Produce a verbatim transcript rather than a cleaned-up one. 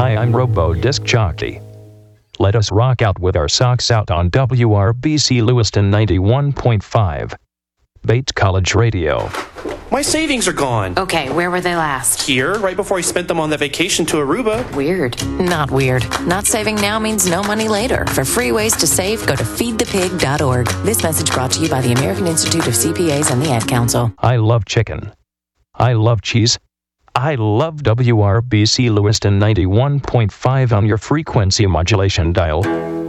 Hi, I'm Robo Disc Jockey. Let us rock out with our socks out on W R B C Lewiston ninety-one point five. Bates College Radio. My savings are gone. Okay, where were they last? Here, right before I spent them on that vacation to Aruba. Weird. Not weird. Not saving now means no money later. For free ways to save, go to feed the pig dot org. This message brought to you by the American Institute of C P As and the Ad Council. I love chicken. I love cheese. I love W R B C Lewiston ninety-one point five on your frequency modulation dial.